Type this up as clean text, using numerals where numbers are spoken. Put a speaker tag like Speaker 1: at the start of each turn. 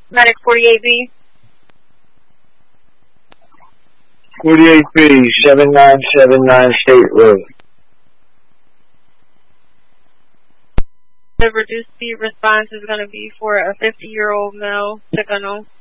Speaker 1: Medic 48B.
Speaker 2: 48B, 7979 State Road.
Speaker 1: The reduced speed response is going to be for a 50-year-old male, Chicano.